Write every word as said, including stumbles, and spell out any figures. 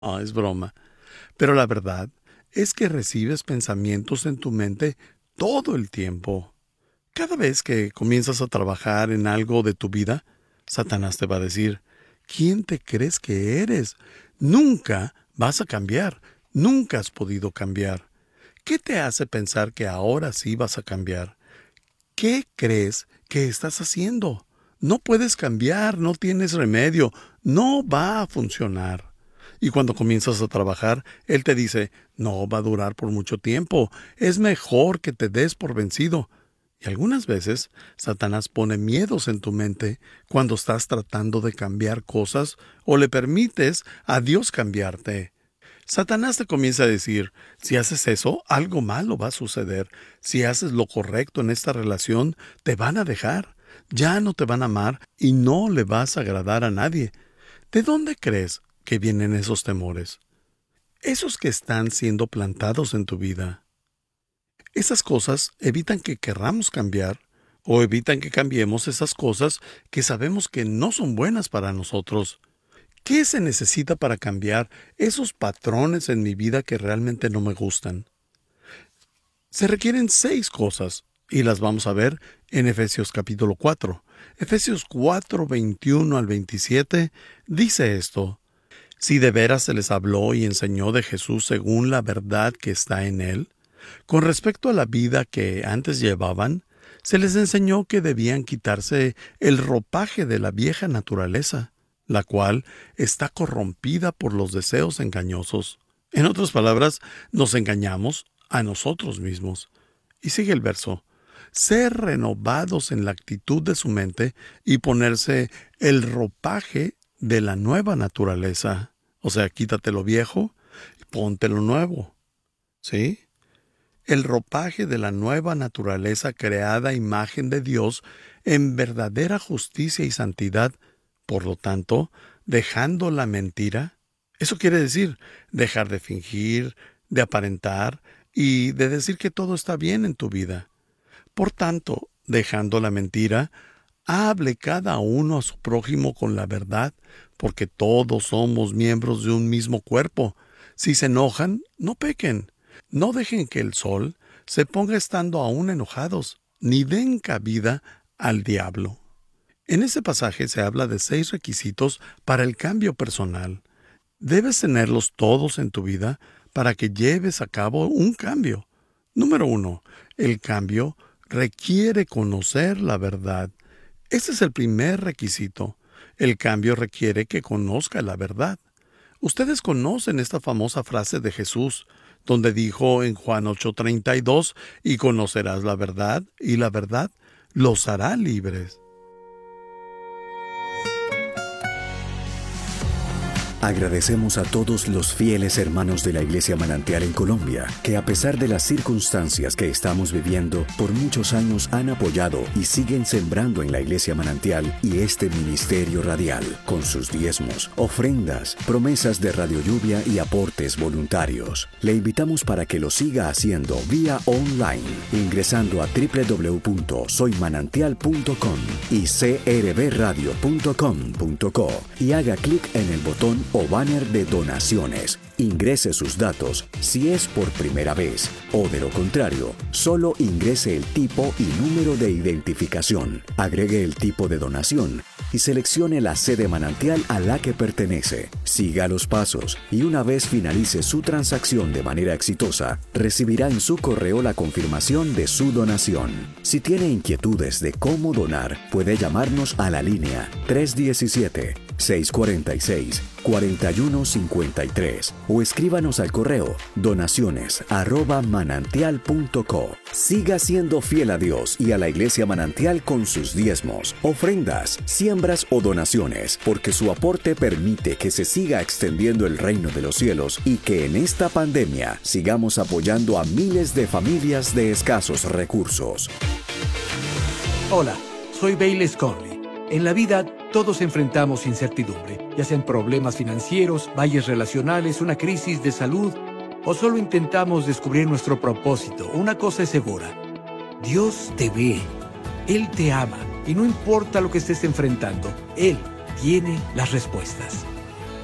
Ah, es broma. Pero la verdad es que recibes pensamientos en tu mente todo el tiempo. Cada vez que comienzas a trabajar en algo de tu vida, Satanás te va a decir, ¿quién te crees que eres? Nunca vas a cambiar. Nunca has podido cambiar. ¿Qué te hace pensar que ahora sí vas a cambiar? ¿Qué crees que estás haciendo? No puedes cambiar, no tienes remedio, no va a funcionar. Y cuando comienzas a trabajar, él te dice, no va a durar por mucho tiempo, es mejor que te des por vencido. Y algunas veces, Satanás pone miedos en tu mente cuando estás tratando de cambiar cosas o le permites a Dios cambiarte. Satanás te comienza a decir, si haces eso, algo malo va a suceder. Si haces lo correcto en esta relación, te van a dejar. Ya no te van a amar y no le vas a agradar a nadie. ¿De dónde crees que vienen esos temores? Esos que están siendo plantados en tu vida. Esas cosas evitan que querramos cambiar o evitan que cambiemos esas cosas que sabemos que no son buenas para nosotros. ¿Qué se necesita para cambiar esos patrones en mi vida que realmente no me gustan? Se requieren seis cosas y las vamos a ver en Efesios capítulo cuatro. Efesios cuatro, veintiuno al veintisiete dice esto. Si de veras se les habló y enseñó de Jesús según la verdad que está en él, con respecto a la vida que antes llevaban, se les enseñó que debían quitarse el ropaje de la vieja naturaleza, la cual está corrompida por los deseos engañosos. En otras palabras, nos engañamos a nosotros mismos. Y sigue el verso. Ser renovados en la actitud de su mente y ponerse el ropaje de la nueva naturaleza. O sea, quítate lo viejo y ponte lo nuevo. ¿Sí? El ropaje de la nueva naturaleza creada a imagen de Dios en verdadera justicia y santidad. Por lo tanto, dejando la mentira, eso quiere decir dejar de fingir, de aparentar y de decir que todo está bien en tu vida. Por tanto, dejando la mentira, hable cada uno a su prójimo con la verdad, porque todos somos miembros de un mismo cuerpo. Si se enojan, no pequen. No dejen que el sol se ponga estando aún enojados, ni den cabida al diablo. En ese pasaje se habla de seis requisitos para el cambio personal. Debes tenerlos todos en tu vida para que lleves a cabo un cambio. Número uno, el cambio requiere conocer la verdad. Ese es el primer requisito. El cambio requiere que conozca la verdad. Ustedes conocen esta famosa frase de Jesús, donde dijo en Juan ocho treinta y dos, y conocerás la verdad, y la verdad los hará libres. Agradecemos a todos los fieles hermanos de la Iglesia Manantial en Colombia, que a pesar de las circunstancias que estamos viviendo, por muchos años han apoyado y siguen sembrando en la Iglesia Manantial y este ministerio radial, con sus diezmos, ofrendas, promesas de Radio Lluvia y aportes voluntarios. Le invitamos para que lo siga haciendo vía online, ingresando a doble u doble u doble u punto soy manantial punto com y c r b radio punto com punto co y haga clic en el botón o banner de donaciones. Ingrese sus datos si es por primera vez, o de lo contrario, solo ingrese el tipo y número de identificación, agregue el tipo de donación y seleccione la sede manantial a la que pertenece. Siga los pasos y una vez finalice su transacción de manera exitosa, recibirá en su correo la confirmación de su donación. Si tiene inquietudes de cómo donar, puede llamarnos a la línea tres uno siete, seis cuatro seis, cuatro uno cinco tres o escríbanos al correo donaciones arroba manantial punto co. Siga siendo fiel a Dios y a la Iglesia Manantial con sus diezmos, ofrendas, siembras o donaciones, porque su aporte permite que se siga extendiendo el reino de los cielos y que en esta pandemia sigamos apoyando a miles de familias de escasos recursos. Hola, soy Bailey Conley. En la vida todos enfrentamos incertidumbre, ya sean problemas financieros, valles relacionales, una crisis de salud, o solo intentamos descubrir nuestro propósito. Una cosa es segura: Dios te ve, Él te ama, y no importa lo que estés enfrentando, Él tiene las respuestas.